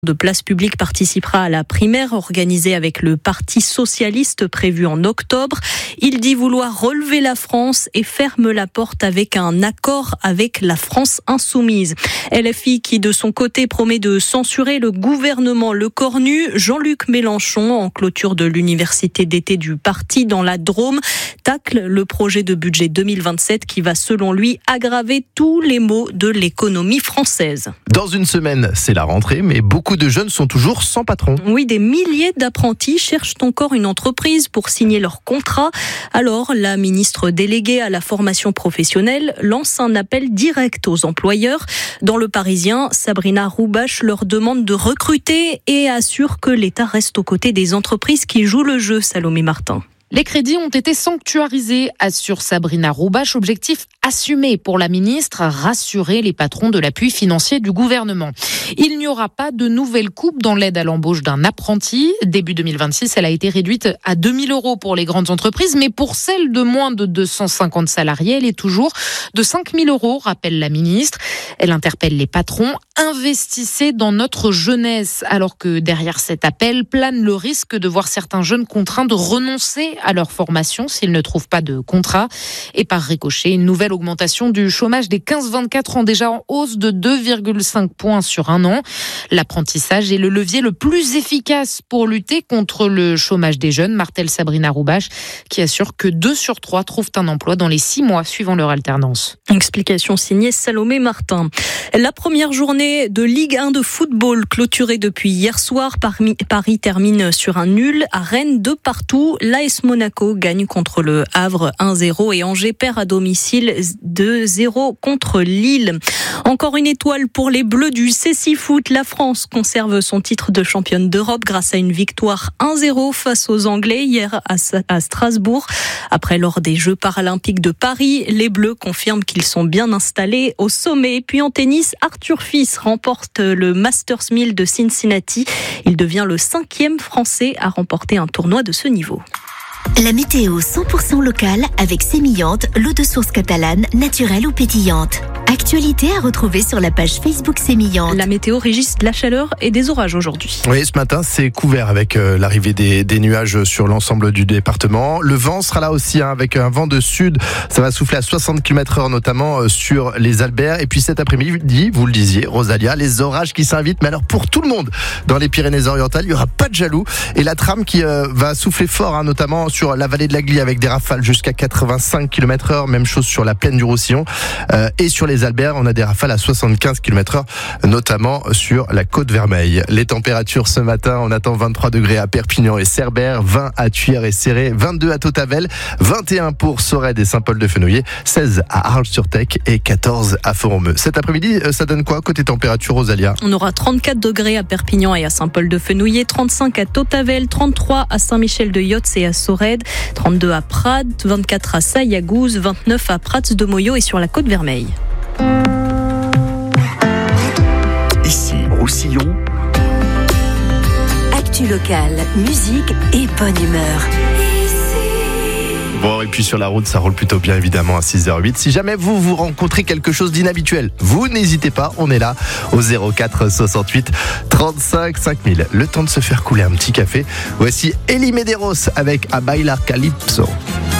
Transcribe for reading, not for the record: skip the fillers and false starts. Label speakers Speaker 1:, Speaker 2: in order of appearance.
Speaker 1: de Place Publique participera à la primaire organisée avec le Parti socialiste prévue en octobre. Il dit vouloir relever la France et ferme la porte avec un accord avec la France insoumise. LFI qui de son côté promet de censurer le gouvernement Le Cornu. Jean-Luc Mélenchon, en clôture de l'université d'été du parti dans la Drôme, tacle le projet de budget 2027 qui va selon lui aggraver tous les maux de l'économie française.
Speaker 2: Dans une semaine, c'est la rentrée, mais beaucoup de jeunes sont toujours sans patron.
Speaker 1: Oui, des milliers d'apprentis cherchent encore une entreprise pour signer leur contrat. Alors, la ministre déléguée à la formation professionnelle lance un appel direct aux employeurs. Dans Le Parisien, Sabrina Roubache leur demande de recruter et assure que l'État reste aux côtés des entreprises qui jouent le jeu. Salomé Martin.
Speaker 3: Les crédits ont été sanctuarisés, assure Sabrina Roubache. Objectif assumé pour la ministre, rassurer les patrons de l'appui financier du gouvernement. Il n'y aura pas de nouvelle coupe dans l'aide à l'embauche d'un apprenti. Début 2026, elle a été réduite à 2 000 € pour les grandes entreprises, mais pour celles de moins de 250 salariés, elle est toujours de 5 000 €, rappelle la ministre. Elle interpelle les patrons. Investissez dans notre jeunesse, alors que derrière cet appel plane le risque de voir certains jeunes contraints de renoncer à leur formation s'ils ne trouvent pas de contrat. Et par ricochet, une nouvelle augmentation du chômage des 15-24 ans, déjà en hausse de 2,5 points sur un an. L'apprentissage est le levier le plus efficace pour lutter contre le chômage des jeunes, martèle Sabrina Roubache, qui assure que 2 sur 3 trouvent un emploi dans les 6 mois suivant leur alternance.
Speaker 1: Explication signée Salomé Martin. La première journée de Ligue 1 de football clôturée depuis hier soir. Paris termine sur un nul. À Rennes, de partout. L'AS Monaco gagne contre le Havre 1-0 et Angers perd à domicile 2-0 contre Lille. Encore une étoile pour les Bleus du CSI Foot. La France conserve son titre de championne d'Europe grâce à une victoire 1-0 face aux Anglais hier à Strasbourg. Après, lors des Jeux paralympiques de Paris, les Bleus confirment qu'ils sont bien installés au sommet. Et puis en tennis, Arthur Fils remporte le Masters 1000 de Cincinnati. Il devient le 5e Français à remporter un tournoi de ce niveau.
Speaker 4: La météo 100% locale avec Sémillante, l'eau de source catalane, naturelle ou pétillante. Actualité à retrouver sur la page Facebook Sémillante.
Speaker 1: La météo régisse de la chaleur et des orages aujourd'hui.
Speaker 2: Oui, ce matin, c'est couvert avec l'arrivée des nuages sur l'ensemble du département. Le vent sera là aussi, avec un vent de sud. Ça va souffler à 60 km/h, notamment sur les Alberts. Et puis cet après-midi, vous le disiez, Rosalia, les orages qui s'invitent. Mais alors pour tout le monde, dans les Pyrénées-Orientales, il n'y aura pas de jaloux. Et la trame qui va souffler fort, notamment sur la vallée de la Glie, avec des rafales jusqu'à 85 km/h. Même chose sur la plaine du Roussillon. Et sur les Alberts, on a des rafales à 75 km/h, notamment sur la côte Vermeille. Les températures ce matin, on attend 23 degrés à Perpignan et Cerbère, 20 à Thuir et Céré, 22 à Tautavel, 21 pour Sorède et Saint-Paul-de-Fenouillet, 16 à Arles-sur-Tech et 14 à Foromeux. Cet après-midi, ça donne quoi côté température, Rosalia ?
Speaker 1: On aura 34 degrés à Perpignan et à Saint-Paul-de-Fenouillet, 35 à Tautavel, 33 à Saint-Michel-de-Yotz et à Sorède, 32 à Prades, 24 à Sailly-à-Gouze, 29 à Prats-de-Moyau et sur la côte Vermeille.
Speaker 5: Ici, Roussillon.
Speaker 4: Actu locale, musique et bonne humeur.
Speaker 2: Bon, et puis sur la route, ça roule plutôt bien, évidemment, à 6h08. Si jamais vous rencontrez quelque chose d'inhabituel, vous n'hésitez pas, on est là au 04 68 35 5000. Le temps de se faire couler un petit café. Voici Elie Medeiros avec A Bailar Calypso.